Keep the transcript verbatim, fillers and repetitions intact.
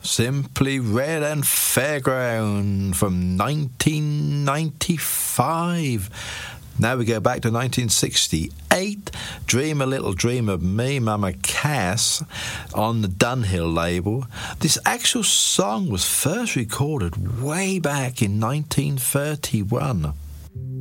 Simply Red and Fairground from nineteen ninety-five. Now we go back to nineteen sixty-eight. Dream a Little Dream of Me, Mama Cass, on the Dunhill label. This actual song was first recorded way back in nineteen thirty-one.